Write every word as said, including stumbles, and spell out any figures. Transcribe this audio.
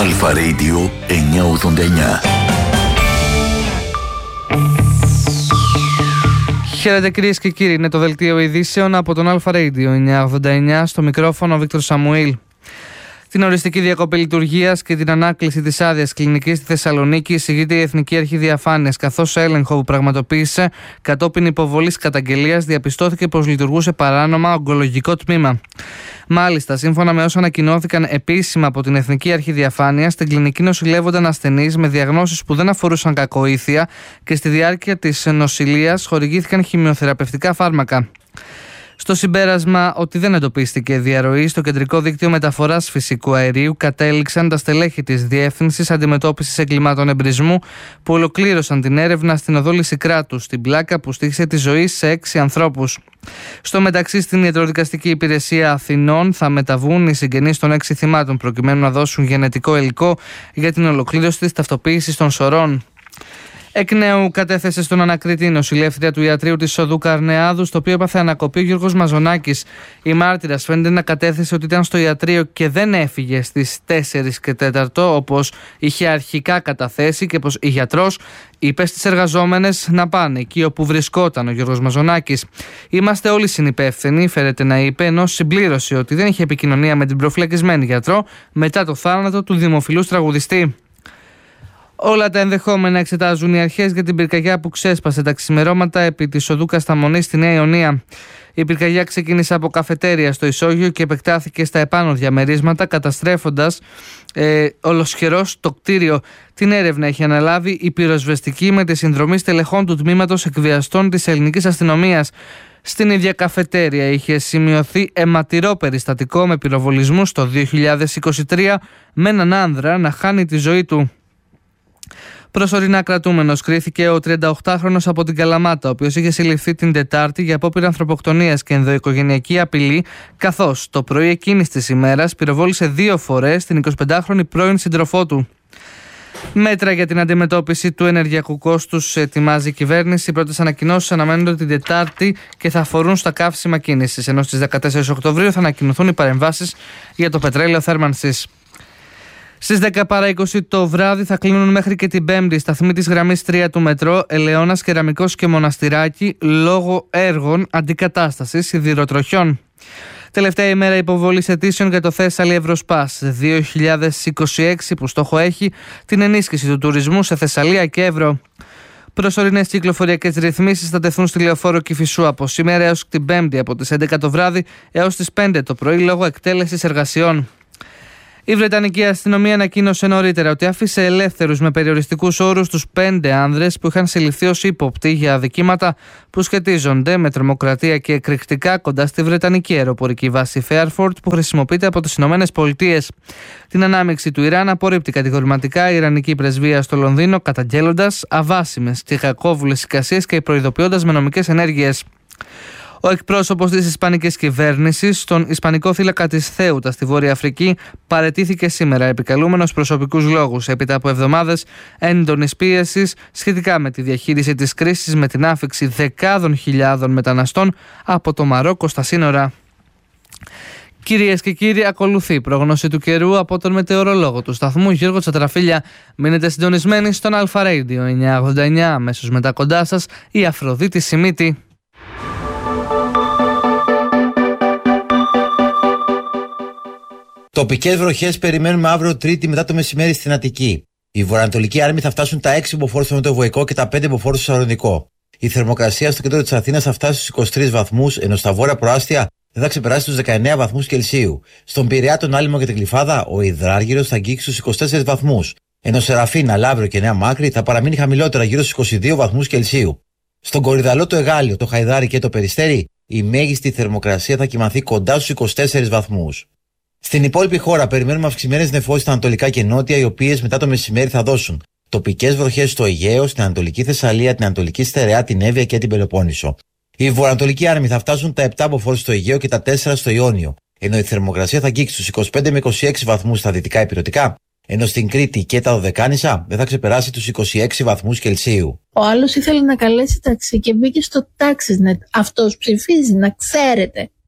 Αλφα Radio εννιακόσια ογδόντα εννιά. Χαίρετε κυρίες και κύριοι, είναι το δελτίο ειδήσεων από τον Αλφα Radio εννιακόσια ογδόντα εννιά, στο μικρόφωνο ο Βίκτορ Σαμουήλ. Την οριστική διακοπή λειτουργίας και την ανάκληση της άδειας κλινικής στη Θεσσαλονίκη εισηγείται η Εθνική Αρχή Διαφάνειας, καθώς έλεγχο που πραγματοποίησε κατόπιν υποβολής καταγγελίας διαπιστώθηκε πως λειτουργούσε παράνομα ογκολογικό τμήμα. Μάλιστα, σύμφωνα με όσα ανακοινώθηκαν επίσημα από την Εθνική Αρχή Διαφάνειας, στην κλινική νοσηλεύονταν ασθενείς με διαγνώσεις που δεν αφορούσαν κακοήθεια και στη διάρκεια της νοσηλείας χορηγήθηκαν χημειοθεραπευτικά φάρμακα. Στο συμπέρασμα ότι δεν εντοπίστηκε διαρροή στο κεντρικό δίκτυο μεταφοράς φυσικού αερίου, κατέληξαν τα στελέχη της Διεύθυνσης Αντιμετώπισης Εγκλημάτων Εμπρισμού, που ολοκλήρωσαν την έρευνα στην οδό Λυσικράτου, στην πλάκα που στοίχησε τη ζωή σε έξι ανθρώπους. Στο μεταξύ, στην Ιατροδικαστική Υπηρεσία Αθηνών θα μεταβούν οι συγγενείς των έξι θυμάτων, προκειμένου να δώσουν γενετικό υλικό για την ολοκλήρωση της ταυτοποίησης των σωρών. Εκ νέου κατέθεσε στον ανακριτή νοσηλεύτρια του ιατρείου της Οδού Καρνεάδου, στο οποίο έπαθε ανακοπή ο Γιώργος Μαζονάκης. Η μάρτυρας φαίνεται να κατέθεσε ότι ήταν στο ιατρείο και δεν έφυγε στις τέσσερις και τέταρτο, όπως είχε αρχικά καταθέσει, και πως η γιατρός είπε στις εργαζόμενες να πάνε εκεί όπου βρισκόταν ο Γιώργος Μαζονάκης. «Είμαστε όλοι συνυπεύθυνοι», φέρεται να είπε, ενώ συμπλήρωσε ότι δεν είχε επικοινωνία με την προφυλακισμένη γιατρό μετά το θάνατο του δημοφιλούς τραγουδιστή. Όλα τα ενδεχόμενα εξετάζουν οι αρχές για την πυρκαγιά που ξέσπασε τα ξημερώματα επί της οδού Κασταμονής στη Νέα Ιωνία. Η πυρκαγιά ξεκίνησε από καφετέρια στο Ισόγειο και επεκτάθηκε στα επάνω διαμερίσματα, καταστρέφοντας ε, ολοσχερός το κτίριο. Την έρευνα έχει αναλάβει η πυροσβεστική με τη συνδρομή στελεχών του τμήματος εκβιαστών της ελληνικής αστυνομίας. Στην ίδια καφετέρια είχε σημειωθεί αιματηρό περιστατικό με πυροβολισμούς το δύο χιλιάδες είκοσι τρία, με έναν άνδρα να χάνει τη ζωή του. Προσωρινά κρατούμενος κρίθηκε ο τριανταοκτάχρονος από την Καλαμάτα, ο οποίος είχε συλληφθεί την Τετάρτη για απόπειρα ανθρωποκτονίας και ενδοοικογενειακή απειλή, καθώς το πρωί εκείνης της ημέρας πυροβόλησε δύο φορές την εικοσιπεντάχρονη πρώην σύντροφό του. Μέτρα για την αντιμετώπιση του ενεργειακού κόστους ετοιμάζει η κυβέρνηση. Οι πρώτες ανακοινώσεις αναμένονται την Τετάρτη και θα αφορούν στα καύσιμα κίνησης, ενώ στις δεκατέσσερις Οκτωβρίου θα ανακοινωθούν οι παρεμβάσεις για το πετρέλαιο θέρμανσης. Στις δέκα παρά είκοσι το βράδυ θα κλείνουν μέχρι και την Πέμπτη σταθμοί της γραμμής τρία του μετρό Ελαιώνας, Κεραμικός και Μοναστηράκι λόγω έργων αντικατάστασης σιδηροτροχιών. Τελευταία ημέρα υποβολής αιτήσεων για το Θέσσαλι Ευρωσπάς δύο χιλιάδες είκοσι έξι, που στόχο έχει την ενίσχυση του τουρισμού σε Θεσσαλία και Εύρο. Προσωρινές κυκλοφοριακές ρυθμίσεις θα τεθούν στη Λεωφόρο Κηφισού από σήμερα έως την Πέμπτη από τις έντεκα το βράδυ έως τις πέντε το πρωί λόγω εκτέλεσης εργασιών. Η Βρετανική αστυνομία ανακοίνωσε νωρίτερα ότι άφησε ελεύθερους με περιοριστικούς όρους τους πέντε άνδρες που είχαν συλληφθεί ως ύποπτοι για αδικήματα που σχετίζονται με τρομοκρατία και εκρηκτικά κοντά στη Βρετανική αεροπορική βάση Φέαρφορντ που χρησιμοποιείται από τις Ηνωμένες Πολιτείες. Την ανάμειξη του Ιράν απορρίπτει κατηγορηματικά η Ιρανική πρεσβεία στο Λονδίνο, καταγγέλλοντας αβάσιμες και κακόβουλες εικασίες και προειδοποιώντας με νομικές ενέργειες. Ο εκπρόσωπος της Ισπανικής κυβέρνησης στον Ισπανικό θύλακα της Θέουτα στη Βόρεια Αφρική παραιτήθηκε σήμερα, επικαλούμενος προσωπικούς λόγους, έπειτα από εβδομάδες έντονης πίεσης σχετικά με τη διαχείριση της κρίσης με την άφιξη δεκάδων χιλιάδων μεταναστών από το Μαρόκο στα σύνορα. Κυρίες και κύριοι, ακολουθεί η πρόγνωση του καιρού από τον μετεωρολόγο του σταθμού Γιώργο Τσατραφίλια. Μείνετε συντονισμένοι στον Αλφα Radio εννιακόσια ογδόντα εννιά, αμέσως μετά κοντά σας η Αφροδίτη Σιμίτη. Τοπικές βροχές περιμένουμε αύριο Τρίτη μετά το μεσημέρι στην Αττική. Οι βορειοανατολικοί άρμοι θα φτάσουν τα έξι μποφόρ στο Νοτιοβοϊκό και τα πέντε μποφόρ στο Σαλονικό. Η θερμοκρασία στο κέντρο της Αθήνας θα φτάσει στους είκοσι τρεις βαθμούς, ενώ στα βόρεια προάστια δεν θα ξεπεράσει τους δεκαεννέα βαθμούς Κελσίου. Στον Πειραιά, τον Άλυμο και την Γλυφάδα, ο υδράργυρος θα αγγίξει στους είκοσι τέσσερις βαθμούς, ενώ σε Ραφίνα, Λαύριο και Νέα Μάκρη θα παραμείνει χαμηλότερα γύρω στους είκοσι δύο βαθμούς Κελσίου. Στον Κορυδαλό, το Εγάλιο, το Χαϊδάρι και το Περιστέρι, η μέγιστη θερμοκρασία θα κυμανθεί κοντά στους είκοσι τέσσερις βαθμούς. Στην υπόλοιπη χώρα περιμένουμε αυξημένες νεφώσεις στα ανατολικά και νότια, οι οποίες μετά το μεσημέρι θα δώσουν τοπικές βροχές στο Αιγαίο, στην Ανατολική Θεσσαλία, την Ανατολική Στερεά, την Εύβοια και την Πελοπόννησο. Οι βορειοανατολικοί άρμοι θα φτάσουν τα επτά μποφόρ στο Αιγαίο και τα τέσσερα στο Ιόνιο, ενώ η θερμοκρασία θα αγγίξει στους είκοσι πέντε με είκοσι έξι βαθμούς στα δυτικά ηπειρωτικά, ενώ στην Κρήτη και τα Δωδεκάνησα δεν θα ξεπεράσει τους είκοσι έξι βαθμούς Κελσίου. Ο άλλος ήθελε να καλέσει ταξί και μπήκε στο TaxiNet. Αυτός ψηφίζει, να ξέρετε.